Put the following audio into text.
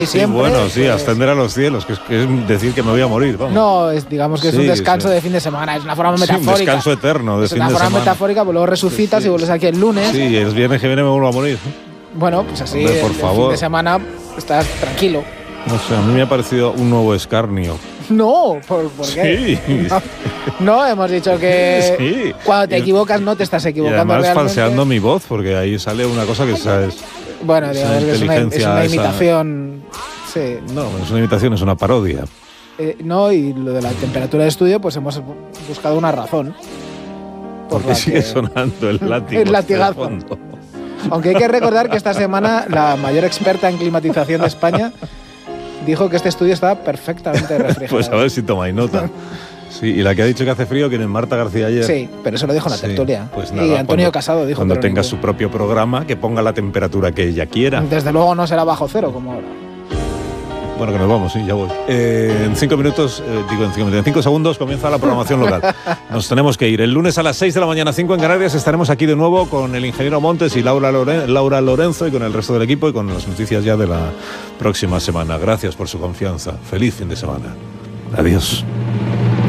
Siempre, bueno, sí, ascender a los cielos, que es decir que me voy a morir, vamos. No, digamos que es un descanso de fin de semana, es una forma metafórica. Un descanso eterno de fin de semana. Es una forma metafórica, pues luego resucitas y vuelves aquí el lunes. Sí, el viernes que viene me vuelvo a morir. Bueno, pues así, hombre, por el favor. fin de semana estás tranquilo. No sé, a mí me ha parecido un nuevo escarnio. No, ¿por qué? Sí. No, hemos dicho que sí. Cuando te equivocas no te estás equivocando y además realmente. Falseando mi voz, porque ahí sale una cosa que sabes. Bueno, digamos que es una imitación. Sí. No, es una imitación, es una parodia. No, y lo de la temperatura de estudio, pues hemos buscado una razón. Porque sigue sonando el látigo. El latigazo. Aunque hay que recordar que esta semana la mayor experta en climatización de España dijo que este estudio estaba perfectamente refrigerado. Pues a ver si tomáis nota. Sí, y la que ha dicho que hace frío, ¿quién es? Marta García ayer. Sí, pero eso lo dijo en la tertulia. Pues nada, y Antonio Casado dijo. Cuando tenga su propio programa, que ponga la temperatura que ella quiera. Desde luego no será bajo cero como ahora. Bueno, que nos vamos, sí, ya voy. En 5 minutos, en 5 segundos comienza la programación local. Nos tenemos que ir. El lunes a las 6 de la mañana, 5 en Canarias, estaremos aquí de nuevo con el ingeniero Montes y Laura Lorenzo y con el resto del equipo y con las noticias ya de la próxima semana. Gracias por su confianza. Feliz fin de semana. Adiós.